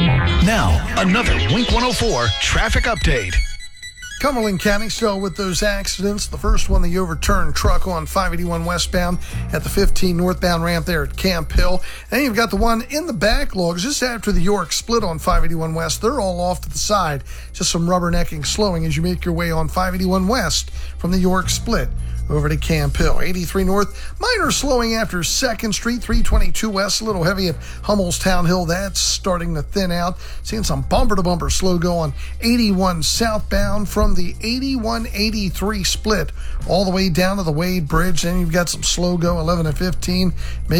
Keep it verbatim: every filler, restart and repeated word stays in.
Now, another Wink one oh four traffic update. Cumberland County still with those accidents. The first one, the overturned truck on five eighty-one westbound at the fifteen northbound ramp there at Camp Hill. And you've got the one in the backlogs just after the York split on five eighty-one west. They're all off to the side. Just some rubbernecking slowing as you make your way on five eighty-one west from the York split over to Camp Hill. eighty-three north, minor slowing after second Street, three twenty-two west, a little heavy at Hummelstown Hill. That's starting to thin out. Seeing some bumper-to-bumper slow go on eighty-one southbound from the eighty-one eighty-three split all the way down to the Wade Bridge. Then you've got some slow go eleven to fifteen.